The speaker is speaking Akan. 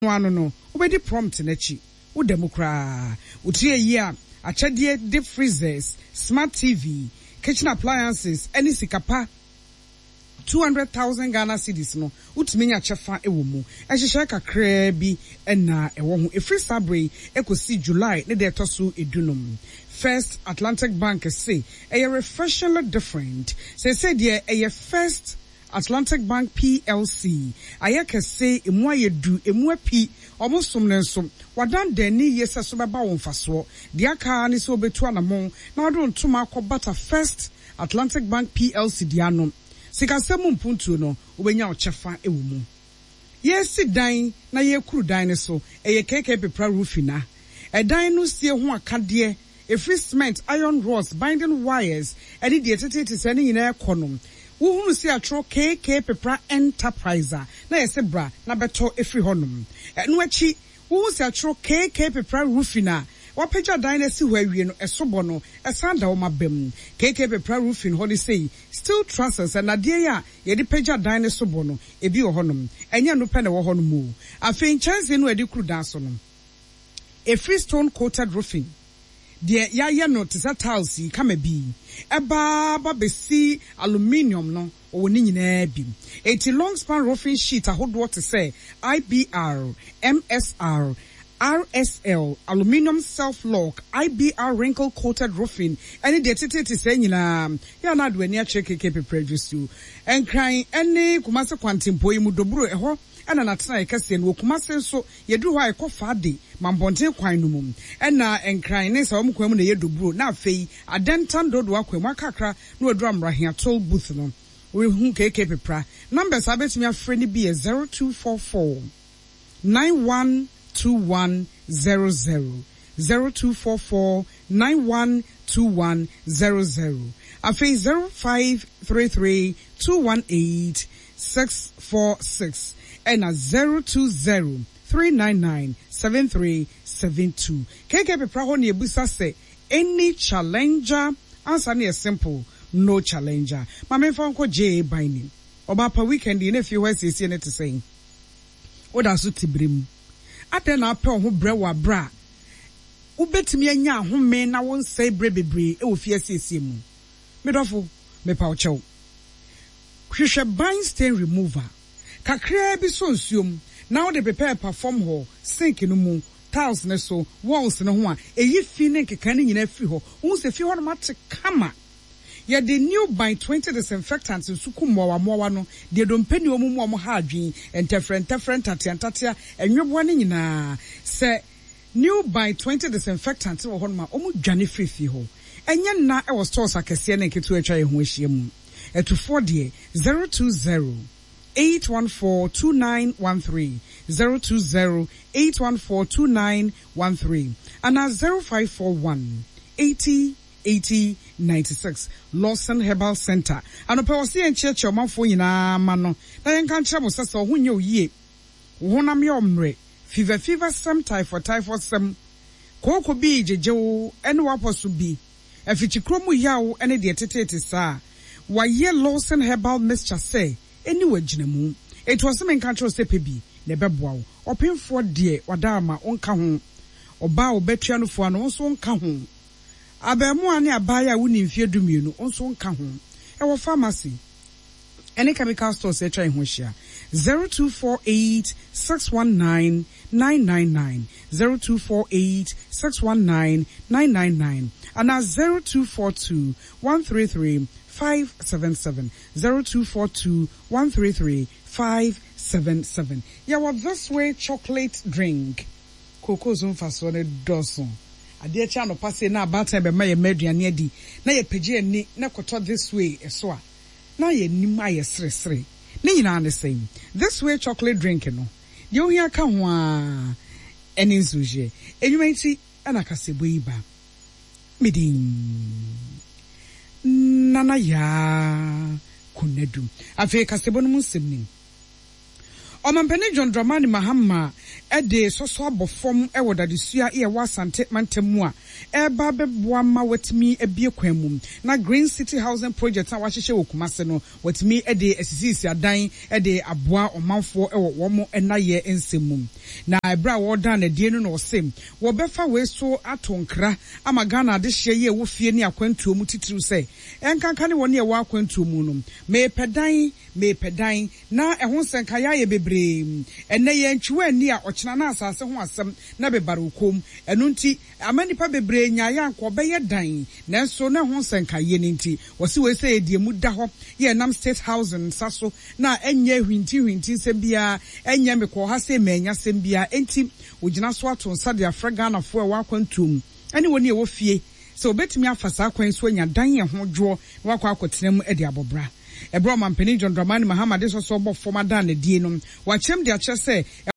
no obedi prompt nechi wo demokra utie yi a achadie deep freezers smart TV kitchen appliances any sikapa 200,000 Ghana cedis no utimi nya chefa ewo mu ehihye kakra bi na ewo ho efri sabre ekosi July ne de toso edunum. First Atlantic Bank say a refreshingly different say there a First Atlantic Bank PLC ayeke say emu ayedu emu api omosom nenso wadan dani yesa so beba wonfaso de aka ni so betu anamon na wado ntoma akobata First Atlantic Bank PLC dianom sikasemu mpuntu no obenya ochefa ewo mu yesi dan na ye kuru dan ne so eye keke pepra roofina edan no sie ho akade efri cement iron rods binding wires edi de tete se ne nyina ekonom wohunu si atro KK Pepra Enterpriser na yese bra na beto efri honum enu achi wohunu si atro KK Pepra Roofina wapeja dynasty ho awie no esobo no esanda wo mabem KK Pepra Roofing ho say steel trusses and ade ya ye de peja dynasty bo no ebi wo honum enya no pe na wo honum o afen chance no edi kru danso no efri stone coated roofing de ya no tisa tiles kama bi eba ba besi aluminium no o ni nyina bi eti long span roofing sheet ahodo to say IBR MSR RSL aluminium self lock IBR wrinkle coated roofing any de tete say nyina ya na do ani a check KK produce you enkran any kumase kwantempo mu doburo eho ana natena ekase no kumase so yedu ho ekofa de mambonte kwan no mum ena enkran ne sa omkwan mu na yedoburo na afei adentan dodo akwan akakra na odu amrahia toll booth no we hu KK Pepra numbers abetimi afre ni bi 0244 912100 0244 912100 afei 0533 218 646 and 020 399 7372. KK Pepra ho ne ebusa say any challenger answer ne simple no challenger. Mama fonko J binding. Oba pa weekend in if you were see ne to say. Oda so tibrim. Ate na pe ho bre wa bra. Ubetimi anya ahome na won say bre bebre e wo fie siesie mu. Medofo me pa ochew. Hwehwe bind stain remover. Kakra bi so nsuom. Now they prepare perform ho sink no mu tiles ne so walls ne ho a eyi fi ne keka ne nyina fi ho wo se fi ho no mate kama ya the new by 20 disinfectants nsuku mowa no de do mpani omumu ha adwen different tatia enwebo ne nyina se new by 20 disinfectants wo ho no ma omu dwane fi ho enye na e wo stores akese ne ketu atwa ye ho ahia mu etufo de 020 8142913 020 8142913 and 0541 80 8096 Lawson Herbal Center and pe wose en church omafo nyina ma no na yen kan kire mo sese ho nye oye wo nam ye omre fever some typhoid some koko bi jejewo ene waposo bi afichi kromu yawo ene de tetete sa wa ye Lawson Herbal mixture say anyway ginamu it was some control sepebi ne beboa wo opemfo de wadama onka ho oba obetua no fo ano so onka ho abemu ane abaya woni mfie dumienu onso onka ho e wo pharmacy any chemical stores e try ho hia 0248 619 999 0248 619 999 and 0242 133 577 0242 133 577. Yeah, well, this way chocolate drink. Cocoa zone faso ne doson. Ade cha no passe na about be ma ye meduane adi. Na ye pege ni na koto this way eso a. Na ye nim aye sresre. Ne nyina the same. This way chocolate drink no. Ye ohia ka ho a eni nzuje. Enwumenti ana kasebo iba. Midin Nana ya kunedu. Afi kasebo no musemni. Omampene John Dramani Mahama ede soso abofom ewo dadesua e wa Asante Mantam a eba beboa ma watimi ebie kwamum na Green City Housing Project a wahyehe wo Kumase no watimi ede asisisi adan ede aboa omanfo ewo womo enaye ensemmum na ebra wo dan na die no no sem wo befa we so atonkra ama Ghana de hye ye wo fie ni akwantuo mu titiru se enkanka ne woni e wa akwantuo mu no me pedan na ehun senka ya ye bebre enye ntwe ani a ochena na asase ho asem na bebare okom enu nti amanipa bebre nya ya nkobeye dan nanso na ho senka ye nti wose we se edie mu da ho ye nam State Housing saso na enye hwinti se bia enye mekọ ha se manya se bia enti ogina so ato nsa de afraga na fo e wa kwantum ani woni e wo fie se obetimi afasa kwan so nya dan ye ho dwo wa kwa akotenam e de abobra Ebro Mampeni John Dramani Mahama de so bo forma dan na die no wa chem de ache se